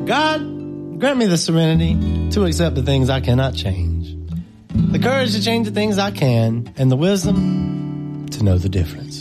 God, grant me the serenity to accept the things I cannot change, the courage to change the things I can, and the wisdom to know the difference.